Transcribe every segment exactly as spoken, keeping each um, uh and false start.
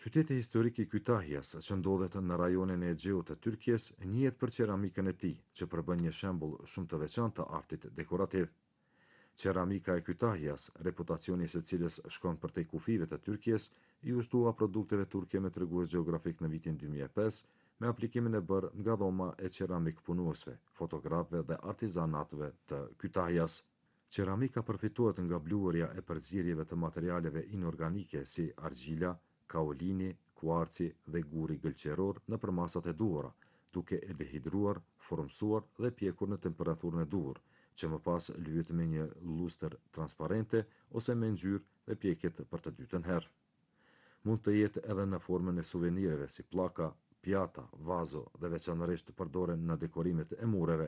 Qyteti historik i Kytahias, që ndodhet në rajonin e Egjeut të Tyrkjes, njihet për qeramikën e tij, që përbën një shembull shumë të veçantë të artit dekorativ. Qeramika e Kytahias, reputacioni së cilës shkon përtej kufive të Tyrkjes, i ushtua produkteve turke me tregues gjeografik në vitin dy mijë e pesë, me aplikimin e bërë nga dhoma e qeramik punuesve, fotografëve dhe artizanatëve të Kytahias. Qeramika përfitohet nga bluarja e përzierjeve të materialeve inorganike si argjila, kaolini, kuarci dhe guri gëlqeror në përmasat e duhura, duke e dehidruar, formsuar dhe pjekur në temperaturën e duhur, që më pas lyhet me një lustër transparente ose me ngjyrë dhe pjeket për të dytën herë. Mund të jetë edhe në formën e suvenireve si pllaka, pjata, vazo dhe veçanërisht përdoren në dekorimet e mureve.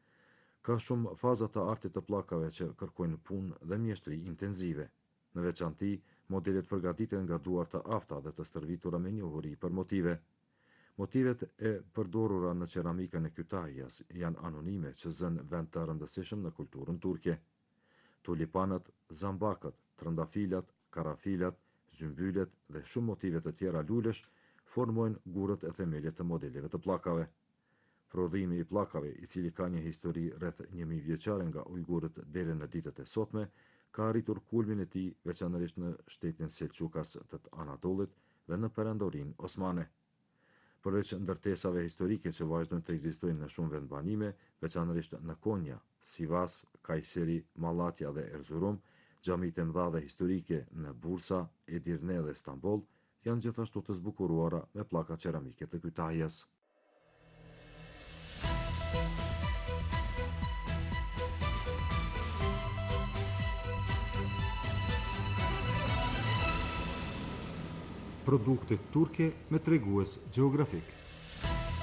Ka shumë faza të artit të pllakave që kërkojnë punë dhe mjeshtri intenzive. Në veçanti, modelet përgatiten nga duar të afta dhe të stërvitura me njohuri për motive. Motivet e përdorura në qeramikën e Kytahias janë anonime që zënë vend të rëndësishëm në kulturën turke. Tulipanët, zambakët, trëndafilat, karafilat, zymbylet dhe shumë motive të tjera lulesh formojnë gurët e themelit të modeleve të pllakave. Prodhimi i pllakave, i cili ka një histori rreth një mijë vjeçare nga ujgurët deri në ditët e sotme, ka arritur kulmin e tij veçanërisht në shtetin Selçukas të Anadollit dhe në perandorinë osmane. Përveç ndërtesave historike që vazhdojnë të ekzistojnë në shumë vend banime, veçanërisht në Konya, Sivas, Kayseri, Malatya dhe Erzurum, xhamitë e mëdha dhe historike në Bursa, Edirne dhe Stamboll janë gjithashtu të zbukuruara me pllaka qeramike të Kytahias. Produkte turke me tregues gjeografik.